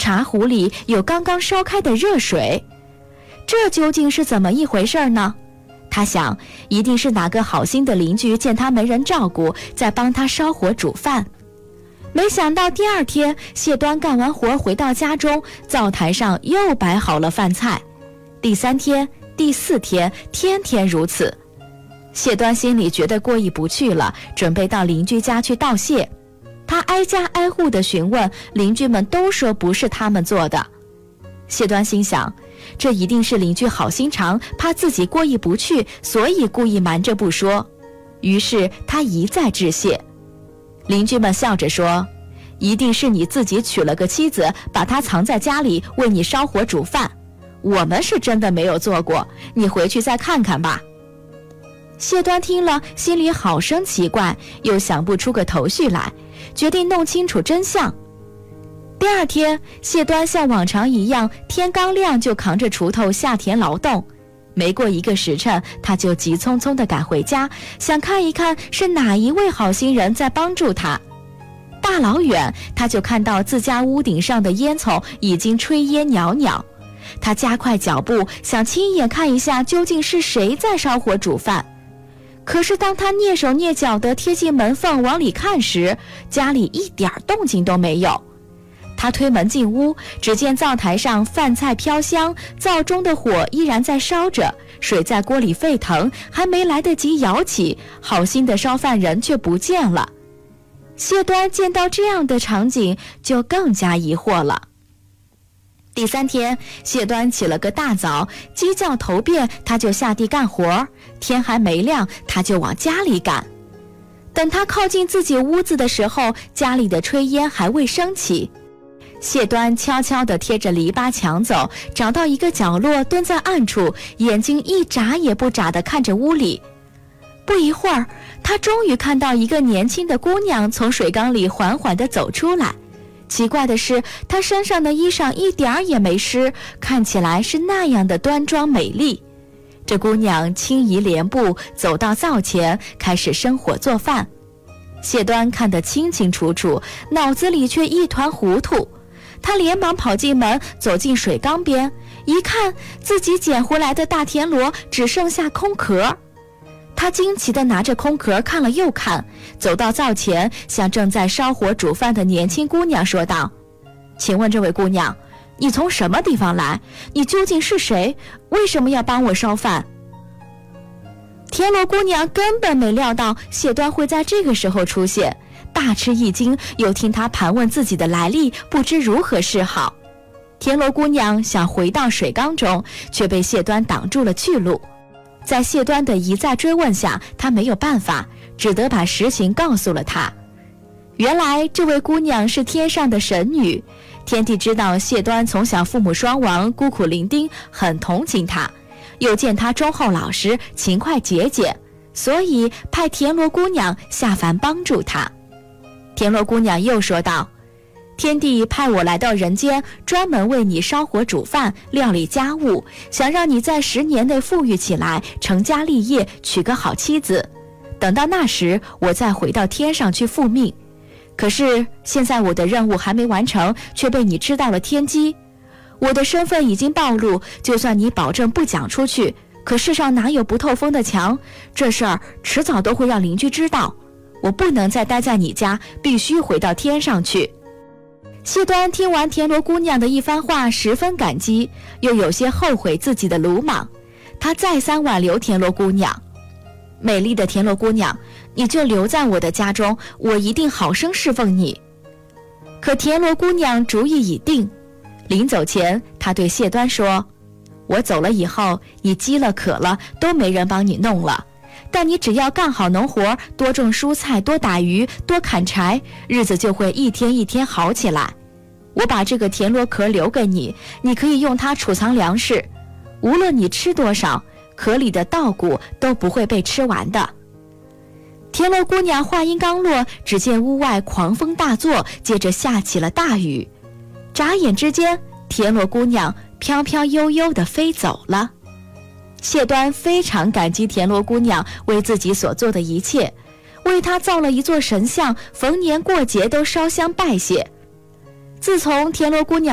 茶壶里有刚刚烧开的热水。这究竟是怎么一回事呢？他想，一定是哪个好心的邻居见他没人照顾，在帮他烧火煮饭。没想到第二天，谢端干完活回到家中，灶台上又摆好了饭菜。第3天、第4天，天天如此。谢端心里觉得过意不去了，准备到邻居家去道谢。他挨家挨户地询问，邻居们都说不是他们做的。谢端心想，这一定是邻居好心肠，怕自己过意不去，所以故意瞒着不说。于是他一再致谢。邻居们笑着说，一定是你自己娶了个妻子，把她藏在家里为你烧火煮饭，我们是真的没有做过，你回去再看看吧。谢端听了，心里好生奇怪，又想不出个头绪来，决定弄清楚真相。第二天，谢端像往常一样，天刚亮就扛着锄头下田劳动。没过1个时辰，他就急匆匆地赶回家，想看一看是哪一位好心人在帮助他。大老远，他就看到自家屋顶上的烟囱已经炊烟袅袅。他加快脚步，想亲眼看一下究竟是谁在烧火煮饭。可是当他蹑手蹑脚地贴近门缝往里看时，家里一点动静都没有。他推门进屋，只见灶台上饭菜飘香，灶中的火依然在烧着，水在锅里沸腾，还没来得及舀起，好心的烧饭人却不见了。谢端见到这样的场景，就更加疑惑了。第3天，谢端起了个大早，鸡叫头遍，他就下地干活，天还没亮，他就往家里赶。等他靠近自己屋子的时候，家里的炊烟还未升起。谢端悄悄地贴着篱笆墙走，找到一个角落，蹲在暗处，眼睛一眨也不眨地看着屋里。不一会儿，他终于看到一个年轻的姑娘从水缸里缓缓地走出来。奇怪的是，她身上的衣裳一点儿也没湿，看起来是那样的端庄美丽。这姑娘轻移莲步，走到灶前，开始生火做饭。谢端看得清清楚楚，脑子里却一团糊涂。他连忙跑进门，走进水缸边，一看自己捡回来的大田螺只剩下空壳。他惊奇地拿着空壳看了又看，走到灶前，向正在烧火煮饭的年轻姑娘说道：请问这位姑娘，你从什么地方来？你究竟是谁？为什么要帮我烧饭？田螺姑娘根本没料到谢端会在这个时候出现，大吃一惊，又听他盘问自己的来历，不知如何是好。田螺姑娘想回到水缸中，却被谢端挡住了去路。在谢端的一再追问下，他没有办法，只得把实情告诉了他。原来这位姑娘是天上的神女，天帝知道谢端从小父母双亡，孤苦伶仃，很同情他，又见他忠厚老实，勤快节俭，所以派田螺姑娘下凡帮助他。田螺姑娘又说道：天帝派我来到人间，专门为你烧火煮饭，料理家务，想让你在10年内富裕起来，成家立业，娶个好妻子。等到那时，我再回到天上去复命。可是现在我的任务还没完成，却被你知道了天机。我的身份已经暴露，就算你保证不讲出去，可世上哪有不透风的墙？这事儿迟早都会让邻居知道。我不能再待在你家，必须回到天上去。谢端听完田螺姑娘的一番话，十分感激，又有些后悔自己的鲁莽。他再三挽留田螺姑娘：美丽的田螺姑娘，你就留在我的家中，我一定好生侍奉你。可田螺姑娘主意已定，临走前，她对谢端说：我走了以后，你饥了渴了都没人帮你弄了，但你只要干好农活，多种蔬菜，多打鱼，多砍柴，日子就会一天一天好起来。我把这个田螺壳留给你，你可以用它储藏粮食，无论你吃多少，壳里的稻谷都不会被吃完的。田螺姑娘话音刚落，只见屋外狂风大作，接着下起了大雨。眨眼之间，田螺姑娘飘飘悠悠地飞走了。谢端非常感激田螺姑娘为自己所做的一切，为她造了一座神像，逢年过节都烧香拜谢。自从田螺姑娘